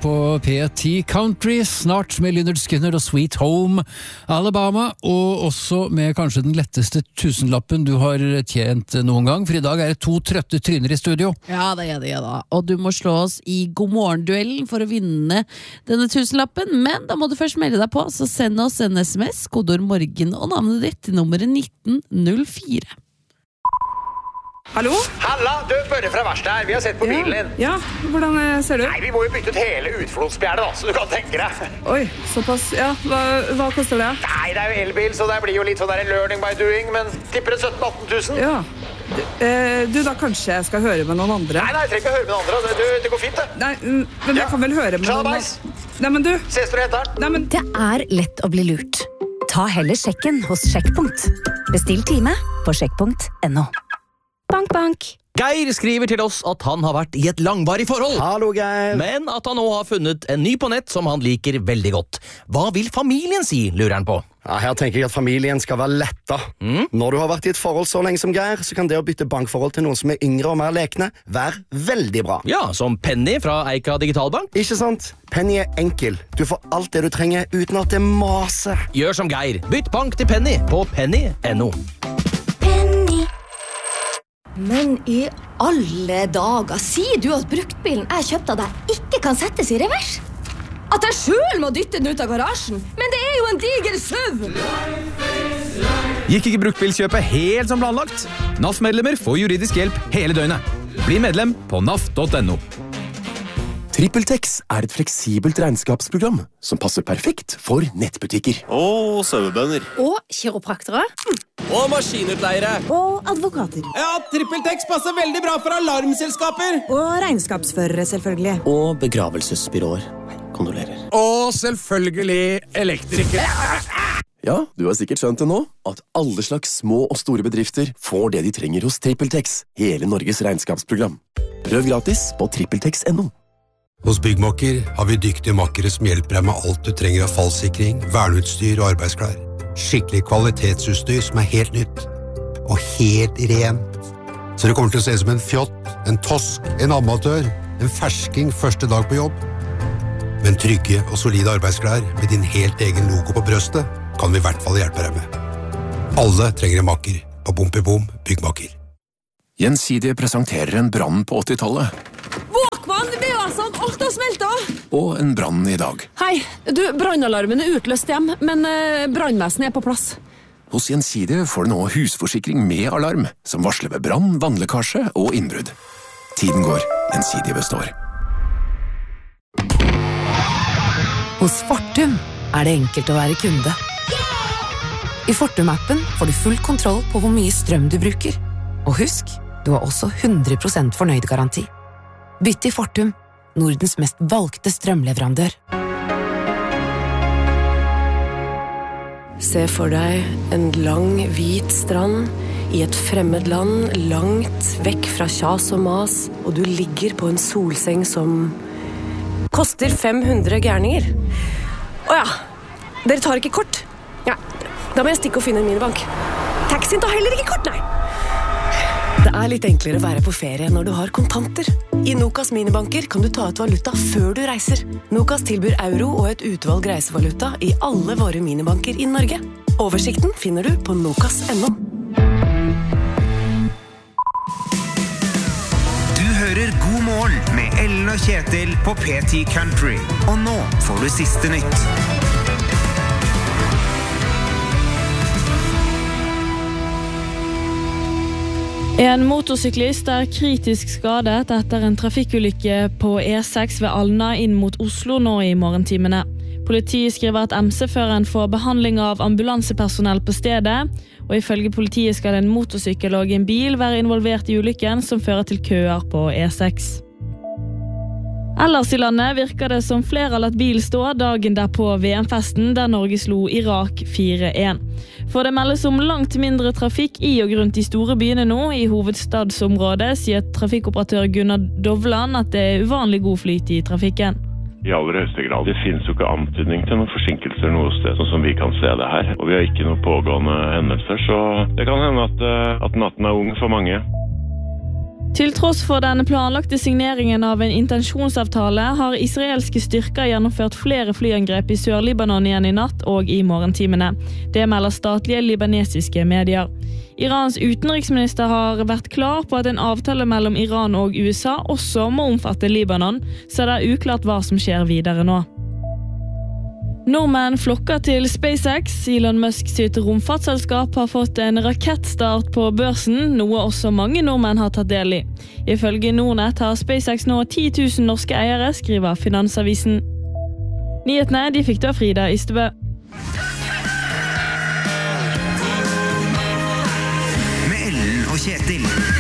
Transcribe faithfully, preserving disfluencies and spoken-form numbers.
på P T Country, snart med Lynyrd Skynyrd og Sweet Home Alabama, og også med kanskje den letteste tusenlappen du har tjent noen gang, for i dag er det to trøtte tryner i studio. Ja, det er det, ja da. Og du må slå oss i God morgen-duellen for å vinne denne tusenlappen, men da må du først melde deg på, så send oss en sms, kodord morgen og navnet ditt til nummeret nitten null fire. Hallo? Halla, du Børre fra verkstedet her. Vi har sett på bilen din. Ja, hvordan ser du? Nei, vi må jo bytte ut hele utflodspjernet da, så du kan tenke deg. Oi, såpass. Ja, hva, hva koster det? Nei, det er jo elbil, så det blir jo litt sånn der learning by doing, men tipper det sytten til atten tusen. Ja. Du, eh, du, da kanskje jeg skal høre med noen andre? Nei, nei, jeg trenger ikke høre med noen andre. Du, det går fint, det. Nei, men jeg ja. kan vel høre med Sjalabais. noen andre. Nei, men du. Ses du henter den? Nei, men... Det er lett å bli lurt. Ta heller sjekken hos Sjekkpunkt. Bestill time på sjekkpunkt punktum no. Bank, bank. Geir skriver til oss at han har vært i et langvarig forhold. Hallo, Geir. Men at han nå har funnet en ny på nett som han liker veldig godt. Hva vil familien si, lurer han på? Ja, her tenker jeg at familien skal være letta. Mm? Når du har vært i et forhold så lenge som Geir, så kan det å bytte bankforhold til noen som er yngre og mer lekne være veldig bra. Ja, som Penny fra Eika Digitalbank. Ikke sant? Penny er enkel. Du får alt det du trenger uten at det maser. Gjør som Geir. Bytt bank til Penny på penny punktum no. Men i alle dager, sier du at bruktbilen jeg kjøpte av deg ikke kan settes i revers? At jeg selv må dytte den ut av garasjen? Men det er jo en diger søv! Gikk ikke bruktbilkjøpet helt som planlagt? N A F-medlemmer får juridisk hjelp hele døgnet. Bli medlem på n a f punktum no. TrippelTex er et fleksibelt regnskapsprogram som passer perfekt for nettbutikker. Og sauebønder. Og kiropraktere. Og maskinutleiere. Og advokater. Ja, TrippelTex passer veldig bra for alarmselskaper. Og regnskapsførere, selvfølgelig. Og begravelsesbyråer. Kondolerer. Og selvfølgelig elektrikere. Ja, du har sikkert skjønt det nå, at alle slags små og store bedrifter får det de trenger hos TrippelTex, hele Norges regnskapsprogram. Prøv gratis på trippeltex punktum no. Hos Byggmakker har vi dyktige makkere som hjelper deg med alt du trenger av fallsikring, verneutstyr og arbeidsklær. Skikkelig kvalitetsutstyr som er helt nytt. Og helt rent. Så det kommer til å se ut som en fjott, en tosk, en amatør, en fersking første dag på jobb. Men trygge og solide arbeidsklær med din helt egen logo på brøstet kan vi i hvert fall hjelpe deg med. Alle trenger en makker på Bompibom Byggmakker. Gjensidige presenterer en brann på åttitallet. Walkman, det er altså alt har smeltet. Og en brann i dag. Hei, du, brannalarmen er utløst hjem, men eh, brannvesenet er på plass. Hos Gjensidige får du nå husforsikring med alarm, som varsler ved brann, vannlekkasje og innbrudd. Tiden går, Gjensidige består. Hos Fortum er det enkelt å være kunde. I Fortum-appen får du full kontroll på hvor mye strøm du bruker. Og husk, du har også hundre prosent fornøyd-garanti. Bytt til Fortum, Nordens mest valgte strømleverandør. Se for deg en lang, hvit strand i et fremmed land, langt vekk fra kjas og mas, og du ligger på en solseng som koster fem hundre gærninger. Åja, dere tar ikke kort? Ja, da må jeg stikke og finne en minibank. Taxien tar heller ikke kort, nei. Det er litt enklere å være på ferie når du har kontanter. I Nokas minibanker kan du ta ut valuta før du reiser. Nokas tilbyr euro og et utvalg reisevaluta i alle våre minibanker i Norge. Oversikten finner du på nokas punktum no. Du hører God morgen med Ellen og Kjetil på P T Country. Og nå får du siste nytt. En motorsyklist er kritisk skadet etter en trafikkulykke på E seks ved Alna inn mot Oslo nå i morgentimene. Politiet skriver at M C-føreren får behandling av ambulansepersonell på stedet, og ifølge politiet skal en motorsykkel og en bil være involvert i ulykken som fører til køer på E seks. Ellers i landet virker det som flere har latt bil stå dagen derpå V M-festen der Norge slo Irak fire en. For det meldes om langt mindre trafikk i og rundt de store byene nå i hovedstadsområdet, sier trafikkoperatør Gunnar Dovland at det er uvanlig god flyt i trafikken. I aller høyeste grad. Det finnes jo ikke antydning til noen forsinkelser noe sted, sånn som vi kan se det her. Og vi har ikke noen pågående hendelser, så det kan hende at, at natten er ung for mange. Til tross for den planlagte signeringen av en intensjonsavtale har israelske styrker gjennomført flere flyangrep i Sør-Libanon igjen i natt og i morgentimene. Det melder statlige libanesiske medier. Irans utenriksminister har vært klar på at en avtale mellom Iran og U S A også må omfatte Libanon, så det er uklart hva som skjer videre nå. Nordmenn flokker til SpaceX. Elon Musk sitt romfartsselskap har fått en rakettstart på børsen, noe også mange nordmenn har tatt del i. Ifølge Nordnet har SpaceX nå ti tusen norske eiere, skriver Finansavisen. Nyhetene de fikk du av Frida Ystebø. Med Ellen og Kjetil.